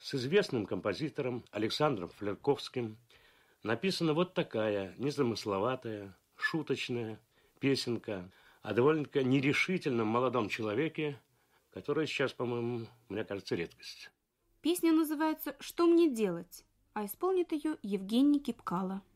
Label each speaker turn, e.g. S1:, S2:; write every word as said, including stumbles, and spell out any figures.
S1: с известным композитором Александром Флерковским написана вот такая незамысловатая, шуточная песенка о довольно-таки нерешительном молодом человеке, которая сейчас, по-моему, мне кажется, редкость.
S2: Песня называется «Что мне делать?», а исполнит ее Евгений Кипкало.